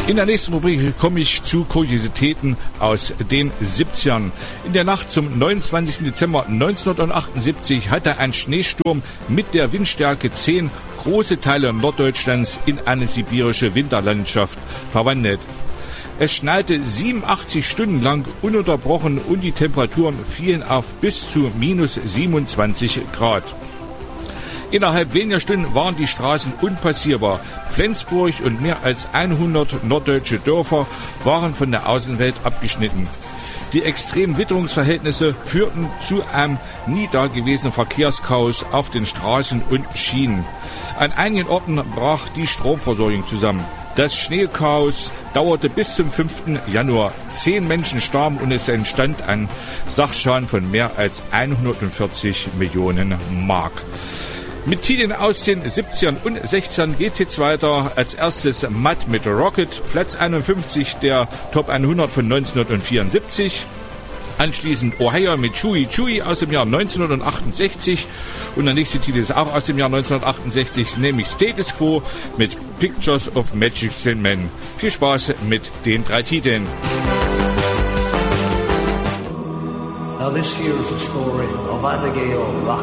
In der nächsten Rubrik komme ich zu Kuriositäten aus den 70ern. In der Nacht zum 29. Dezember 1978 hatte ein Schneesturm mit der Windstärke 10 große Teile Norddeutschlands in eine sibirische Winterlandschaft verwandelt. Es schneite 87 Stunden lang ununterbrochen und die Temperaturen fielen auf bis zu minus 27 Grad. Innerhalb weniger Stunden waren die Straßen unpassierbar. Flensburg und mehr als 100 norddeutsche Dörfer waren von der Außenwelt abgeschnitten. Die extremen Witterungsverhältnisse führten zu einem nie dagewesenen Verkehrschaos auf den Straßen und Schienen. An einigen Orten brach die Stromversorgung zusammen. Das Schneechaos dauerte bis zum 5. Januar. 10 Menschen starben und es entstand ein Sachschaden von mehr als 140 Millionen Mark. Mit Titeln aus den 70ern und 60ern geht es jetzt weiter. Als erstes Mud mit Rocket, Platz 51 der Top 100 von 1974. Anschließend Ohio mit Chewy Chewy aus dem Jahr 1968. Und der nächste Titel ist auch aus dem Jahr 1968, nämlich Status Quo mit Pictures of Magic Men. Viel Spaß mit den 3 Titeln. Now this here's the story of Abigail